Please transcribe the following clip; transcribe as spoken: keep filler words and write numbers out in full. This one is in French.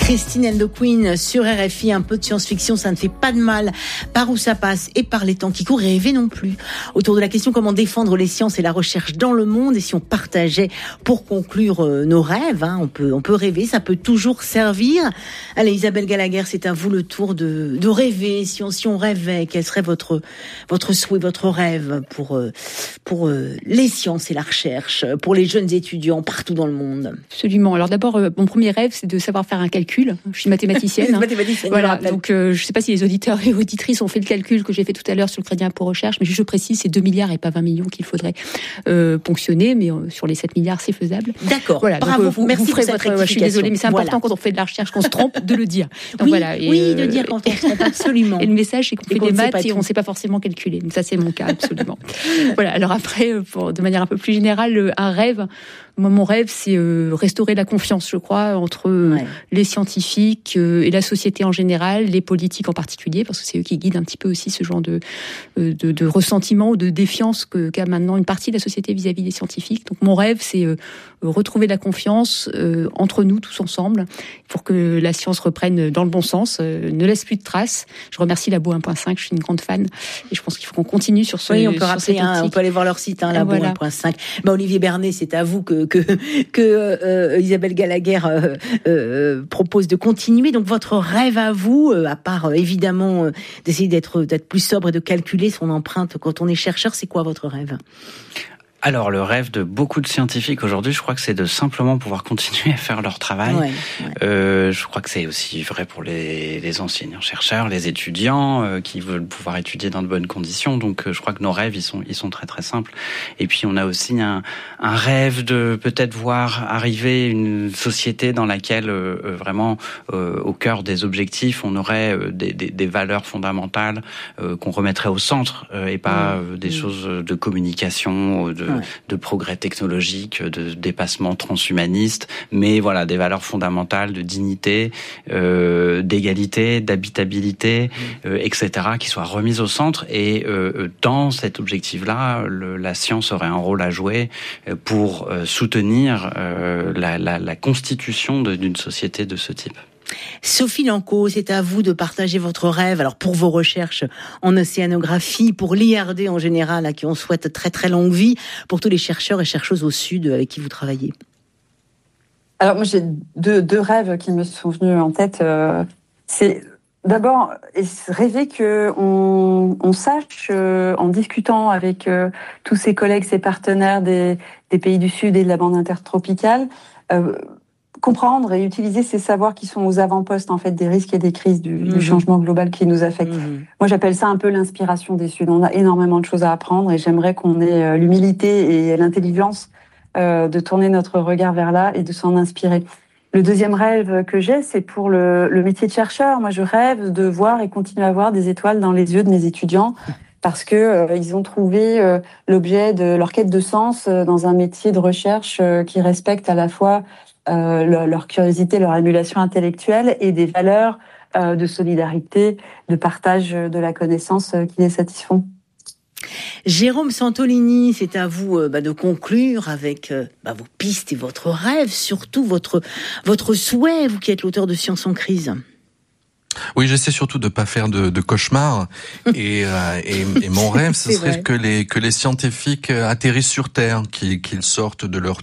Christine and the Queen sur R F I, un peu de science-fiction, ça ne fait pas de mal. Par où ça passe et par les temps qui courent, rêver non plus. Autour de la question comment défendre les sciences et la recherche dans le monde, et si on partageait pour conclure euh, nos rêves, hein, on peut on peut rêver, ça peut toujours servir. Allez, Isabelle Gallagher, c'est à vous le tour de de rêver. Si on si on rêvait, quel serait votre votre souhait, votre rêve pour euh, pour euh, les sciences et la recherche, pour les jeunes étudiants partout dans le monde? Absolument. Alors d'abord, euh, mon premier rêve, c'est de savoir faire un calcul. Je suis mathématicienne. Hein. mathématicienne voilà. Donc, euh, je ne sais pas si les auditeurs et auditrices ont fait le calcul que j'ai fait tout à l'heure sur le crédit impôt recherche, mais je précise, c'est deux milliards et pas vingt millions qu'il faudrait euh, ponctionner, mais euh, sur les sept milliards, c'est faisable. D'accord. Voilà. Bravo. Donc, euh, vous, merci vous ferez pour cette votre. Ouais, je suis désolée, mais c'est important voilà. quand on fait de la recherche qu'on se trompe de le dire. Donc, oui, voilà. Et, oui, euh, de dire quand on se trompe absolument. Et le message, c'est qu'on et fait qu'on des maths et tout. on ne sait pas forcément calculer. Donc ça, c'est mon cas absolument. Voilà. Alors après, pour, de manière un peu plus générale, un rêve. Moi, mon rêve, c'est euh, restaurer la confiance, je crois, entre euh, ouais. les scientifiques euh, et la société en général, les politiques en particulier, parce que c'est eux qui guident un petit peu aussi ce genre de, euh, de, de ressentiment ou de défiance que, qu'a maintenant une partie de la société vis-à-vis des scientifiques. Donc mon rêve, c'est euh, retrouver la confiance euh, entre nous tous ensemble, pour que la science reprenne dans le bon sens, euh, ne laisse plus de traces. Je remercie Labo un point cinq, je suis une grande fan, et je pense qu'il faut qu'on continue sur ce. Oui, on peut rappeler, hein, on peut aller voir leur site, hein, Labo voilà. un point cinq. Bah, Olivier Bernet, c'est à vous que que que euh, Isabelle Gallagher euh, euh, propose de continuer. Donc votre rêve à vous, euh, à part euh, évidemment euh, d'essayer d'être d'être plus sobre et de calculer son empreinte quand on est chercheur, c'est quoi votre rêve ? Alors, le rêve de beaucoup de scientifiques aujourd'hui, je crois que c'est de simplement pouvoir continuer à faire leur travail. Ouais, ouais. Euh, je crois que c'est aussi vrai pour les, les enseignants-chercheurs, les étudiants euh, qui veulent pouvoir étudier dans de bonnes conditions. Donc, euh, je crois que nos rêves, ils sont, ils sont très très simples. Et puis, on a aussi un, un rêve de peut-être voir arriver une société dans laquelle euh, vraiment, euh, au cœur des objectifs, on aurait euh, des, des, des valeurs fondamentales euh, qu'on remettrait au centre euh, et pas euh, des mmh. choses de communication, de de progrès technologique, de dépassement transhumaniste, mais voilà, des valeurs fondamentales de dignité, euh, d'égalité, d'habitabilité, euh, et cetera, qui soient remises au centre. Et euh, dans cet objectif-là, le, la science aurait un rôle à jouer pour euh, soutenir euh, la, la, la constitution de, d'une société de ce type. Sophie Lanco, c'est à vous de partager votre rêve. Alors pour vos recherches en océanographie, pour l'I R D en général, à qui on souhaite très très longue vie, pour tous les chercheurs et chercheuses au Sud avec qui vous travaillez. Alors moi j'ai deux, deux rêves qui me sont venus en tête. Euh, c'est d'abord rêver que on, on sache, euh, en discutant avec euh, tous ses collègues, ses partenaires des, des pays du Sud et de la bande intertropicale, euh, comprendre et utiliser ces savoirs qui sont aux avant-postes en fait des risques et des crises du, mmh. du changement global qui nous affecte. Mmh. Moi, j'appelle ça un peu l'inspiration des Suds. On a énormément de choses à apprendre et j'aimerais qu'on ait l'humilité et l'intelligence euh, de tourner notre regard vers là et de s'en inspirer. Le deuxième rêve que j'ai, c'est pour le, le métier de chercheur. Moi, je rêve de voir et continuer à voir des étoiles dans les yeux de mes étudiants parce que euh, ils ont trouvé euh, l'objet de leur quête de sens euh, dans un métier de recherche euh, qui respecte à la fois Euh, leur, leur curiosité, leur émulation intellectuelle et des valeurs euh, de solidarité, de partage de la connaissance euh, qui les satisfont. Jérôme Santolini, c'est à vous euh, bah, de conclure avec euh, bah, vos pistes et votre rêve, surtout votre, votre souhait, vous qui êtes l'auteur de Science en crise. Oui, j'essaie surtout de pas faire de, de cauchemars et, euh, et, et mon rêve, ce serait vrai. que les que les scientifiques atterrissent sur Terre, qu'ils, qu'ils sortent de leur